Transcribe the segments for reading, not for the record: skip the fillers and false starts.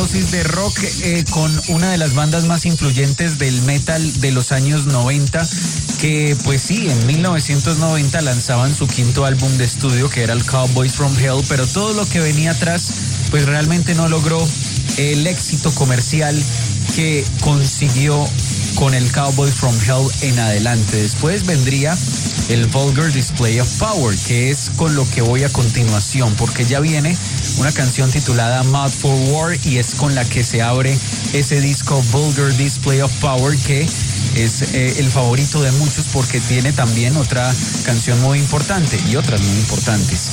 dosis de rock con una de las bandas más influyentes del metal de los años 90, que pues sí, en 1990 lanzaban su quinto álbum de estudio, que era el Cowboys from Hell, pero todo lo que venía atrás pues realmente no logró el éxito comercial que consiguió con el Cowboys from Hell en adelante. Después vendría el Vulgar Display of Power, que es con lo que voy a continuación, porque ya viene una canción titulada Mad for War y es con la que se abre ese disco Vulgar Display of Power, que es el favorito de muchos porque tiene también otra canción muy importante y otras muy importantes.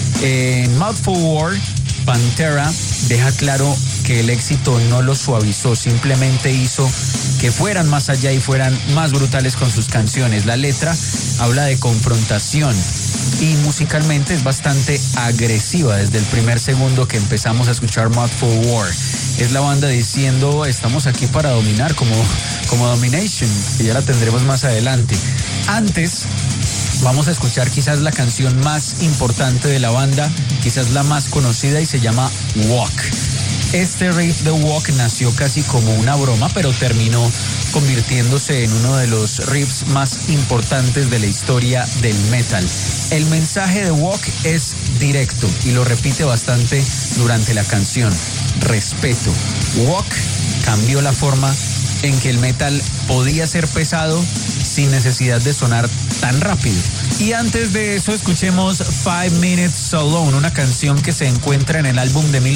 Mad for War, Pantera deja claro que el éxito no lo suavizó, simplemente hizo que fueran más allá y fueran más brutales con sus canciones. La letra habla de confrontación y musicalmente es bastante agresiva desde el primer segundo que empezamos a escuchar Mad for War. Es la banda diciendo, estamos aquí para dominar, como Domination, que ya la tendremos más adelante. Antes vamos a escuchar quizás la canción más importante de la banda, quizás la más conocida, y se llama Walk. Este riff de Walk nació casi como una broma, pero terminó convirtiéndose en uno de los riffs más importantes de la historia del metal. El mensaje de Walk es directo y lo repite bastante durante la canción. Respeto. Walk cambió la forma en que el metal podía ser pesado sin necesidad de sonar tan rápido. Y antes de eso escuchemos 5 Minutes Alone, una canción que se encuentra en el álbum de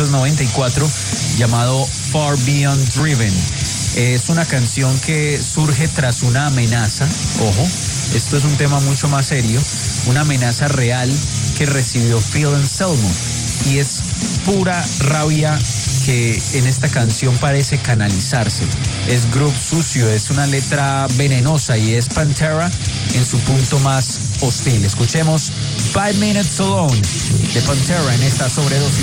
1994 llamado Far Beyond Driven. Es una canción que surge tras una amenaza, ojo, esto es un tema mucho más serio, una amenaza real que recibió Phil Anselmo, y es pura rabia que en esta canción parece canalizarse. Es groove sucio, es una letra venenosa y es Pantera en su punto más hostil. Escuchemos 5 Minutes Alone de Pantera en esta sobredosis.